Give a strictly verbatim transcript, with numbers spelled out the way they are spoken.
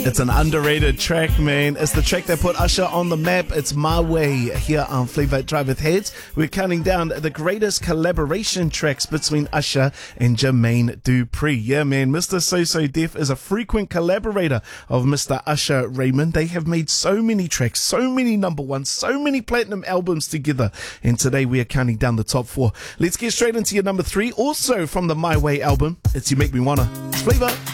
It's an underrated track, man. It's the track that put Usher on the map. It's My Way here on Flavor Drive with Heads. We're counting down the greatest collaboration tracks between Usher and Jermaine Dupri. Yeah, man, Mister So So Def is a frequent collaborator of Mister Usher Raymond. They have made so many tracks, so many number ones, so many platinum albums together. And today we are counting down the top four. Let's get straight into your number three. Also from the My Way album, it's You Make Me Wanna. It's Flavor.